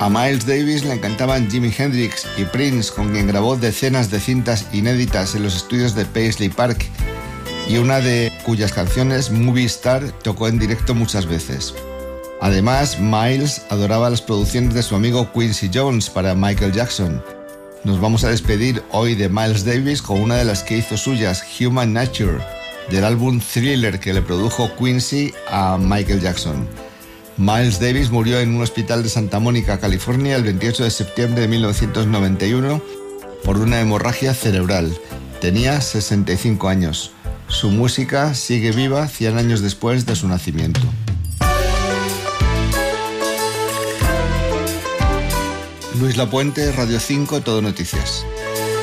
A Miles Davis le encantaban Jimi Hendrix y Prince, con quien grabó decenas de cintas inéditas en los estudios de Paisley Park, y una de cuyas canciones, Movie Star, tocó en directo muchas veces. Además, Miles adoraba las producciones de su amigo Quincy Jones para Michael Jackson. Nos vamos a despedir hoy de Miles Davis con una de las que hizo suyas, Human Nature, del álbum Thriller que le produjo Quincy a Michael Jackson. Miles Davis murió en un hospital de Santa Mónica, California, el 28 de septiembre de 1991 por una hemorragia cerebral. Tenía 65 años. Su música sigue viva 100 años después de su nacimiento. Luis Lapuente, Radio 5, Todo Noticias.